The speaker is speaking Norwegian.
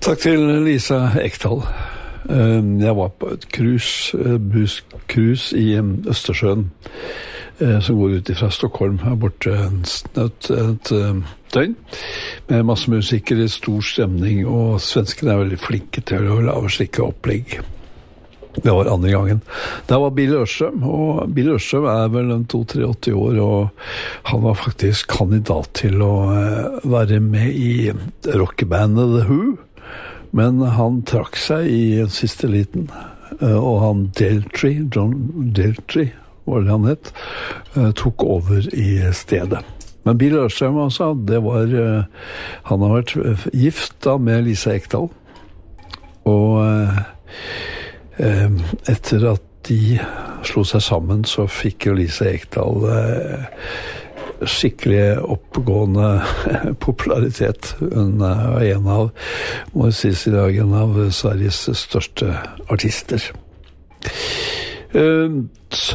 Takk til Lisa Ekdahl. Jeg var på et busscruise i Østersjøen, som går ut fra Stockholm, her borte et døgn, med masse musikere, stor stemning, og svenskene veldig flinke til å lage slike opplegg. Det var andre gangen. Det var Bill Ørstrøm, og Bill Ørstrøm vel 82-83 år, og han var faktisk kandidat til å være med i rockebandet The Who, men han trakk seg i siste liten, og han John Deltry, var det han het, tok over i stedet. Men Bill Ørstrøm altså, han har vært gift da med Lisa Ekdahl, og etter at de slo seg sammen, så fikk jo Lisa Ekdahl skikkelig oppgående popularitet. Hun en av, må jeg sies i dag, en av Sveriges største artister.